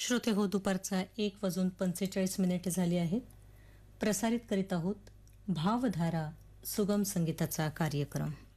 श्रोते हो, दुपारचा 1:45 झाली आहेत. प्रसारित करीत आहोत भावधारा सुगम संगीताचा कार्यक्रम.